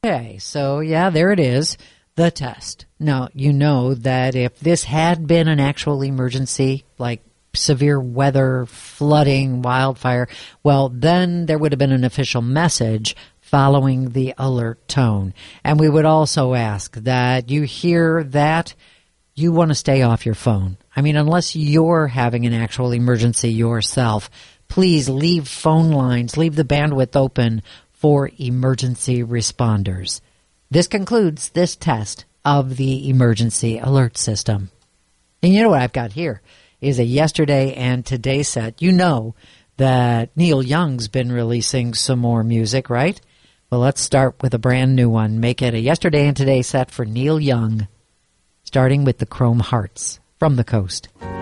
Okay, so yeah, there it is, the test. Now, you know that if this had been an actual emergency, like severe weather, flooding, wildfire, well, then there would have been an official message following the alert tone. And we would also ask that you hear that you want to stay off your phone. I mean, unless you're having an actual emergency yourself, please leave phone lines, leave the bandwidth open for emergency responders. This concludes this test of the emergency alert system. And you know what I've got here is a yesterday and today set. You know that Neil Young's been releasing some more music, right? Well, let's start with a brand new one. Make it a yesterday and today set for Neil Young, starting with the Chrome Hearts from the Coast.